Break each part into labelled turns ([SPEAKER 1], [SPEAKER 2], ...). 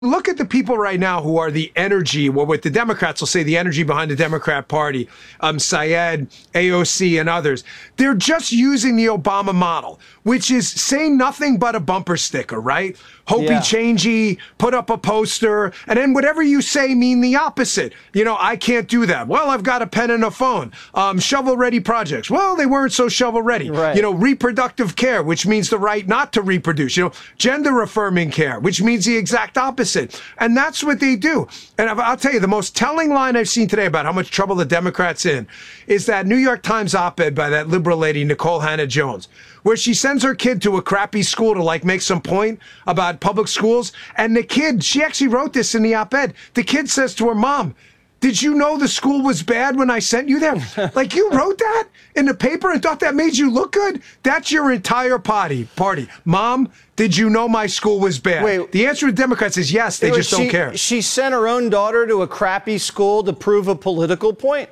[SPEAKER 1] Look at the people right now who are the energy, well, what the Democrats will say, the energy behind the Democrat Party, Syed, AOC, and others. They're just using the Obama model, which is say nothing but a bumper sticker, right? Hopey changey, put up a poster, and then whatever you say mean the opposite. You know, I can't do that. Well, I've got a pen and a phone. Shovel-ready projects. Well, they weren't so shovel-ready.
[SPEAKER 2] Right.
[SPEAKER 1] You know, reproductive care, which means the right not to reproduce. You know, gender-affirming care, which means the exact opposite. And that's what they do. And I'll tell you, the most telling line I've seen today about how much trouble the Democrats in is that New York Times op-ed by that liberal lady, Nicole Hannah-Jones, where she sends her kid to a crappy school to like make some point about public schools. And the kid, she actually wrote this in the op-ed. The kid says to her mom, "Did you know the school was bad when I sent you there?" Like, you wrote that in the paper and thought that made you look good? That's your entire party. Mom, did you know my school was bad?
[SPEAKER 2] Wait,
[SPEAKER 1] the answer to Democrats is yes, they just don't care.
[SPEAKER 2] She sent her own daughter to a crappy school to prove a political point?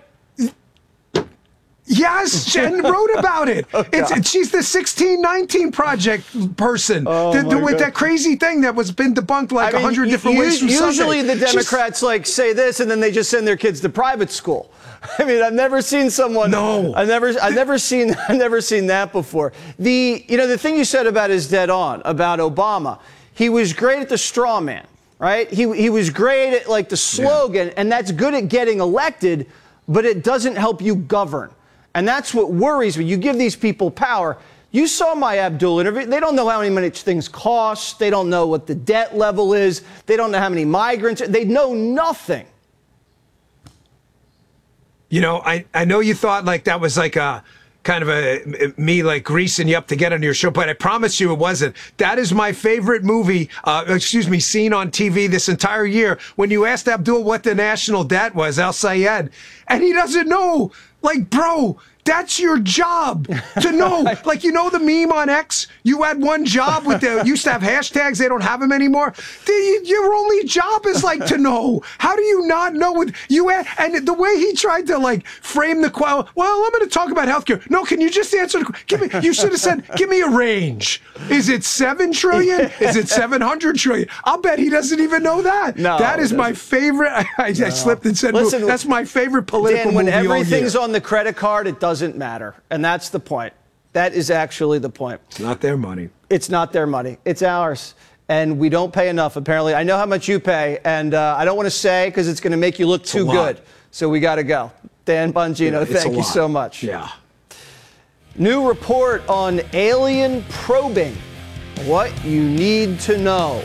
[SPEAKER 1] Yes, Jen wrote about it. She's the 1619 Project person with that crazy thing that was been debunked like 100 different ways from
[SPEAKER 2] Usually
[SPEAKER 1] Sunday.
[SPEAKER 2] the Democrats say this and then they just send their kids to private school. I mean, I've never seen someone.
[SPEAKER 1] No,
[SPEAKER 2] I've never seen that before. The thing you said about is dead on about Obama. He was great at the straw man, right? He was great at like the slogan, and that's good at getting elected, but it doesn't help you govern. And that's what worries me. You give these people power. You saw my Abdul interview. They don't know how much things cost. They don't know what the debt level is. They don't know how many migrants. They know nothing.
[SPEAKER 1] You know, I know you thought like that was like a kind of me like greasing you up to get on your show, but I promise you it wasn't. That is my favorite movie, scene on TV this entire year. When you asked Abdul what the national debt was, Al Sayed, and he doesn't know. Like, bro, that's your job to know. Like, you know the meme on X? You had one job with used to have hashtags. They don't have them anymore. Your only job is like to know. How do you not know what you had? And the way he tried to like frame the well, I'm going to talk about healthcare. No, can you just answer you should have said, give me a range. Is it 7 trillion? Is it 700 trillion? I'll bet he doesn't even know that. No, that is my favorite. I slipped and said, listen, that's my favorite political
[SPEAKER 2] Dan,
[SPEAKER 1] movie all year.
[SPEAKER 2] When everything's on the credit card, it doesn't matter. And that's the point. That is actually the point.
[SPEAKER 1] It's not their money.
[SPEAKER 2] It's not their money. It's ours. And we don't pay enough, apparently. I know how much you pay, and I don't want to say because it's going to make you look too good. So we got to go. Dan Bongino, thank you so much.
[SPEAKER 1] Yeah.
[SPEAKER 2] New report on alien probing. What you need to know.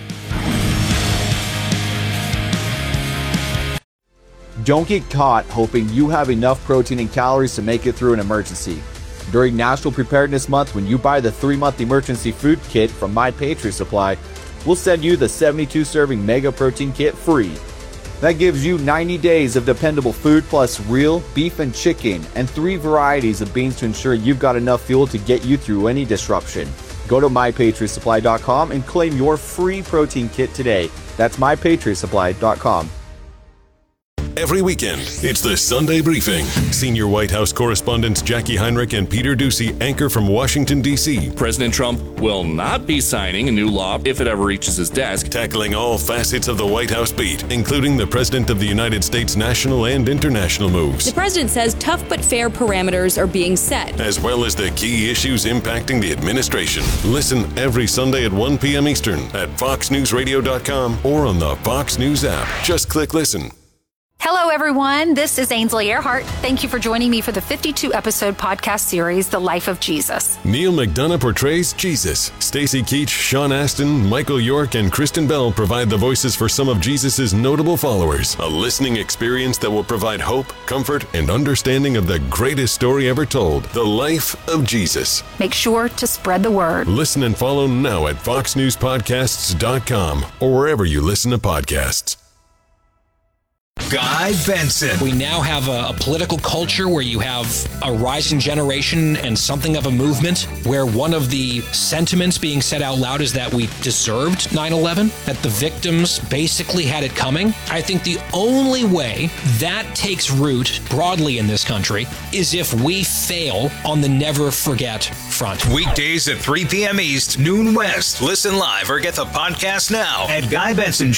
[SPEAKER 3] Don't get caught hoping you have enough protein and calories to make it through an emergency. During National Preparedness Month, when you buy the 3-month emergency food kit from My Patriot Supply, we'll send you the 72-serving Mega Protein Kit free. That gives you 90 days of dependable food plus real beef and chicken and 3 varieties of beans to ensure you've got enough fuel to get you through any disruption. Go to MyPatriotSupply.com and claim your free protein kit today. That's MyPatriotSupply.com.
[SPEAKER 4] Every weekend, it's the Sunday Briefing. Senior White House correspondents Jackie Heinrich and Peter Doocy anchor from Washington, D.C.
[SPEAKER 5] President Trump will not be signing a new law if it ever reaches his desk.
[SPEAKER 4] Tackling all facets of the White House beat, including the President of the United States national and international moves.
[SPEAKER 6] The president says tough but fair parameters are being set,
[SPEAKER 4] as well as the key issues impacting the administration. Listen every Sunday at 1 p.m. Eastern at FoxNewsRadio.com or on the Fox News app. Just click listen.
[SPEAKER 7] Hello, everyone. This is Ainsley Earhart. Thank you for joining me for the 52-episode podcast series, The Life of Jesus.
[SPEAKER 4] Neil McDonough portrays Jesus. Stacey Keach, Sean Astin, Michael York, and Kristen Bell provide the voices for some of Jesus' notable followers. A listening experience that will provide hope, comfort, and understanding of the greatest story ever told, The Life of Jesus.
[SPEAKER 7] Make sure to spread the word.
[SPEAKER 4] Listen and follow now at FoxNewsPodcasts.com or wherever you listen to podcasts.
[SPEAKER 8] Guy Benson.
[SPEAKER 9] We now have a political culture where you have a rising generation and something of a movement where one of the sentiments being said out loud is that we deserved 9/11, that the victims basically had it coming. I think the only way that takes root broadly in this country is if we fail on the never forget front.
[SPEAKER 8] Weekdays at 3 p.m. East, noon West. Listen live or get the podcast now at GuyBenson